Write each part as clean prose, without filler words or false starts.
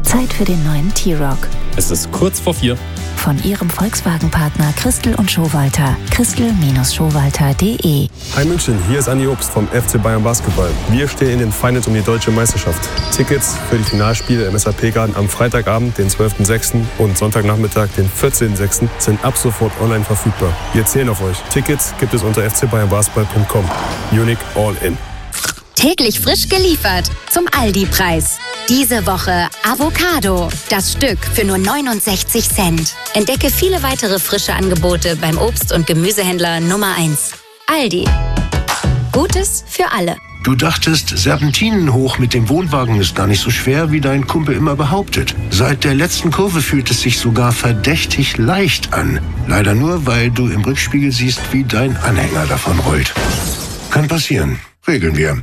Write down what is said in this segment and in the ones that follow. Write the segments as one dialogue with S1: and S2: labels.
S1: Zeit für den neuen T-Rock.
S2: Es ist kurz vor 4.
S1: Von Ihrem Volkswagen-Partner Christel und Schowalter. Christel-Schowalter.de.
S3: Hi München, hier ist Andi Obst vom FC Bayern Basketball. Wir stehen in den Finals um die deutsche Meisterschaft. Tickets für die Finalspiele im SAP-Garten am Freitagabend, den 12.06. und Sonntagnachmittag, den 14.06. sind ab sofort online verfügbar. Wir zählen auf euch. Tickets gibt es unter fcbayernbasketball.com. Unique All In.
S4: Täglich frisch geliefert zum Aldi-Preis. Diese Woche Avocado, das Stück für nur 69 Cent. Entdecke viele weitere frische Angebote beim Obst- und Gemüsehändler Nummer 1. Aldi. Gutes für alle.
S5: Du dachtest, Serpentinen hoch mit dem Wohnwagen ist gar nicht so schwer, wie dein Kumpel immer behauptet. Seit der letzten Kurve fühlt es sich sogar verdächtig leicht an. Leider nur, weil du im Rückspiegel siehst, wie dein Anhänger davon rollt. Kann passieren. Regeln wir.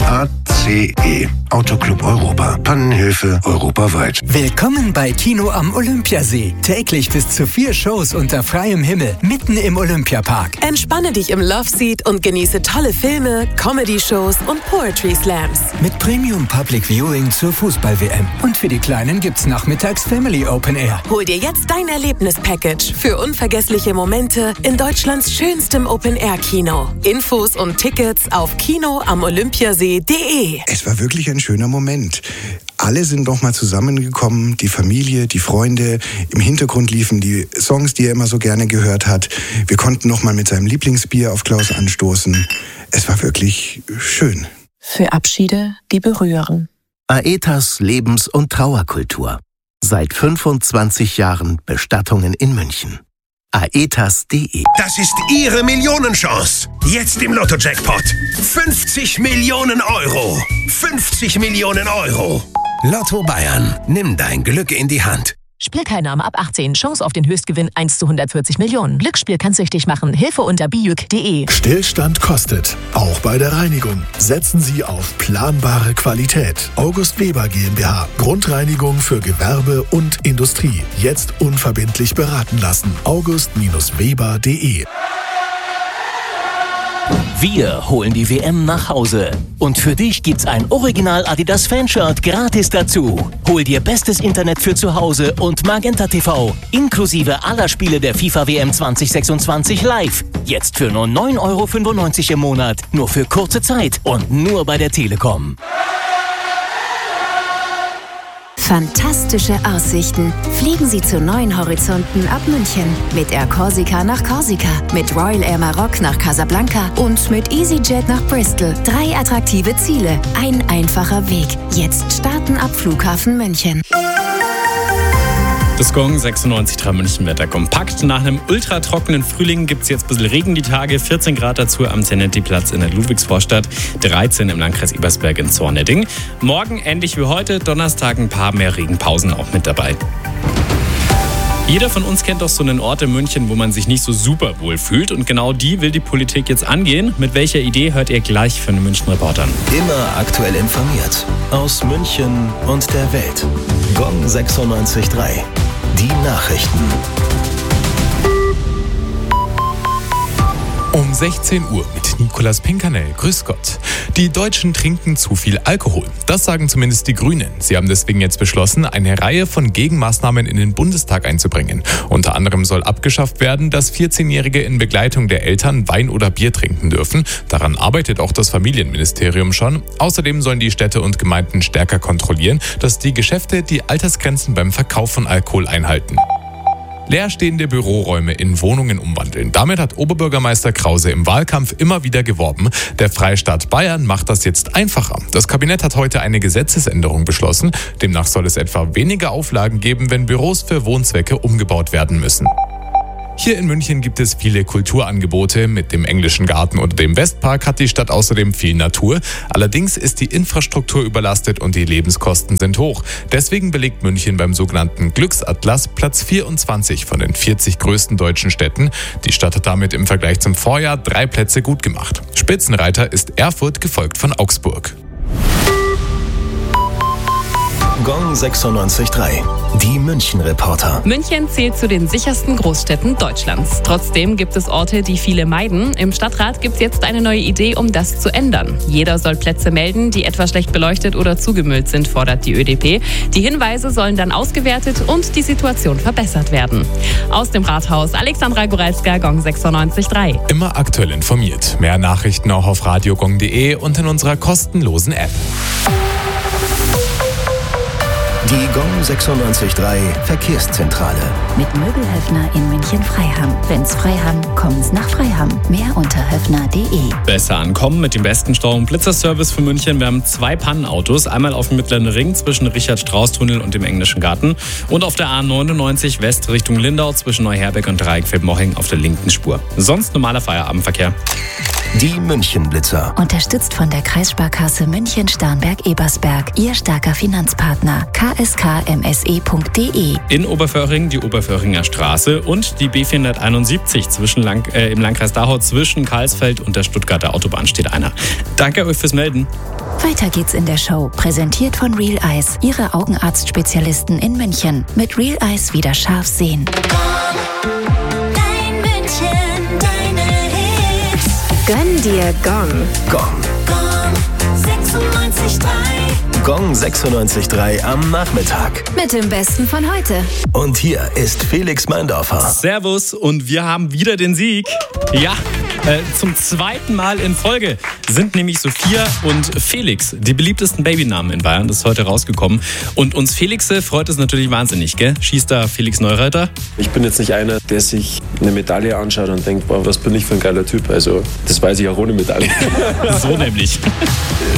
S5: ACE, Autoclub Europa. Pannenhilfe europaweit.
S6: Willkommen bei Kino am Olympiasee. Täglich bis zu 4 Shows unter freiem Himmel, mitten im Olympiapark.
S7: Entspanne dich im Loveseat und genieße tolle Filme, Comedy-Shows und Poetry Slams.
S6: Mit Premium Public Viewing zur Fußball-WM. Und für die Kleinen gibt's nachmittags Family Open Air.
S7: Hol dir jetzt dein Erlebnis-Package für unvergessliche Momente in Deutschlands schönstem Open-Air-Kino. Infos und Tickets auf kinoamolympiasee.de.
S8: Es war wirklich ein schöner Moment. Alle sind nochmal zusammengekommen, die Familie, die Freunde. Im Hintergrund liefen die Songs, die er immer so gerne gehört hat. Wir konnten nochmal mit seinem Lieblingsbier auf Klaus anstoßen. Es war wirklich schön.
S9: Für Abschiede, die berühren.
S10: Aetas Lebens- und Trauerkultur. Seit 25 Jahren Bestattungen in München. Aetas.de.
S5: Das ist Ihre Millionenchance. Jetzt im Lotto-Jackpot. 50 Millionen Euro. 50 Millionen Euro. Lotto Bayern. Nimm dein Glück in die Hand.
S9: Spielteilnahme ab 18. Chance auf den Höchstgewinn 1 zu 140 Millionen. Glücksspiel kann süchtig machen. Hilfe unter bijuk.de.
S11: Stillstand kostet. Auch bei der Reinigung. Setzen Sie auf planbare Qualität. August Weber GmbH. Grundreinigung für Gewerbe und Industrie. Jetzt unverbindlich beraten lassen. august-weber.de.
S12: Wir holen die WM nach Hause. Und für dich gibt's ein Original Adidas Fanshirt gratis dazu. Hol dir bestes Internet für zu Hause und Magenta TV. Inklusive aller Spiele der FIFA WM 2026 live. Jetzt für nur 9,95 € im Monat. Nur für kurze Zeit und nur bei der Telekom.
S1: Fantastische Aussichten. Fliegen Sie zu neuen Horizonten ab München. Mit Air Corsica nach Korsika, mit Royal Air Maroc nach Casablanca und mit EasyJet nach Bristol. 3 attraktive Ziele, ein einfacher Weg. Jetzt starten ab Flughafen München.
S2: Das Gong 96,3 München Wetter kompakt. Nach einem ultratrockenen Frühling gibt es jetzt ein bisschen Regen die Tage. 14 Grad dazu am Zenetti-Platz in der Ludwigsvorstadt, 13 im Landkreis Ebersberg in Zorneding. Morgen ähnlich wie heute, Donnerstag ein paar mehr Regenpausen auch mit dabei. Jeder von uns kennt doch so einen Ort in München, wo man sich nicht so super wohl fühlt. Und genau die will die Politik jetzt angehen. Mit welcher Idee hört ihr gleich von den München-Reportern.
S13: Immer aktuell informiert. Aus München und der Welt. Gong 96,3. Die Nachrichten.
S14: Um 16 Uhr mit Nicolas Pinkernell. Grüß Gott. Die Deutschen trinken zu viel Alkohol. Das sagen zumindest die Grünen. Sie haben deswegen jetzt beschlossen, eine Reihe von Gegenmaßnahmen in den Bundestag einzubringen. Unter anderem soll abgeschafft werden, dass 14-Jährige in Begleitung der Eltern Wein oder Bier trinken dürfen. Daran arbeitet auch das Familienministerium schon. Außerdem sollen die Städte und Gemeinden stärker kontrollieren, dass die Geschäfte die Altersgrenzen beim Verkauf von Alkohol einhalten. Leerstehende Büroräume in Wohnungen umwandeln. Damit hat Oberbürgermeister Krause im Wahlkampf immer wieder geworben. Der Freistaat Bayern macht das jetzt einfacher. Das Kabinett hat heute eine Gesetzesänderung beschlossen. Demnach soll es etwa weniger Auflagen geben, wenn Büros für Wohnzwecke umgebaut werden müssen. Hier in München gibt es viele Kulturangebote. Mit dem Englischen Garten oder dem Westpark hat die Stadt außerdem viel Natur. Allerdings ist die Infrastruktur überlastet und die Lebenskosten sind hoch. Deswegen belegt München beim sogenannten Glücksatlas Platz 24 von den 40 größten deutschen Städten. Die Stadt hat damit im Vergleich zum Vorjahr 3 Plätze gut gemacht. Spitzenreiter ist Erfurt, gefolgt von Augsburg.
S13: Gong 96.3. Die München-Reporter.
S15: München zählt zu den sichersten Großstädten Deutschlands. Trotzdem gibt es Orte, die viele meiden. Im Stadtrat gibt es jetzt eine neue Idee, um das zu ändern. Jeder soll Plätze melden, die etwa schlecht beleuchtet oder zugemüllt sind, fordert die ÖDP. Die Hinweise sollen dann ausgewertet und die Situation verbessert werden. Aus dem Rathaus, Alexandra Goralska, Gong 96.3.
S14: Immer aktuell informiert. Mehr Nachrichten auch auf radiogong.de und in unserer kostenlosen App.
S13: Die Gong 96.3 Verkehrszentrale.
S1: Mit Möbelhöfner in München-Freiham. Wenn's Freiham, kommen's nach Freiham. Mehr unter höfner.de.
S2: Besser ankommen mit dem besten Stau- und Blitzerservice für München. Wir haben 2 Pannenautos. Einmal auf dem Mittleren Ring zwischen Richard-Strauß-Tunnel und dem Englischen Garten. Und auf der A99 West Richtung Lindau zwischen Neuherberg und Dreieckfeld-Moching auf der linken Spur. Sonst normaler Feierabendverkehr.
S13: Die München-Blitzer.
S1: Unterstützt von der Kreissparkasse München-Starnberg-Ebersberg. Ihr starker Finanzpartner. kskmse.de.
S2: In Oberföhring die Oberföhringer Straße und die B471 im Landkreis Dachau zwischen Karlsfeld und der Stuttgarter Autobahn steht einer. Danke euch fürs Melden.
S1: Weiter geht's in der Show. Präsentiert von Real Eyes. Ihre Augenarztspezialisten in München. Mit Real Eyes wieder scharf sehen.
S16: Dein München, deine Hits.
S1: Gönn dir Gong.
S13: Gong.
S16: Gong 96.3.
S13: Gong 96.3 am Nachmittag.
S1: Mit dem Besten von heute.
S13: Und hier ist Felix Meindorfer.
S2: Servus und wir haben wieder den Sieg. Ja, zum 2. Mal in Folge sind nämlich Sophia und Felix die beliebtesten Babynamen in Bayern. Das ist heute rausgekommen. Und uns Felixe freut es natürlich wahnsinnig, gell? Schießt da Felix Neureiter?
S17: Ich bin jetzt nicht einer, der sich eine Medaille anschaut und denkt, boah, was bin ich für ein geiler Typ. Also das weiß ich auch ohne Medaille.
S2: So nämlich.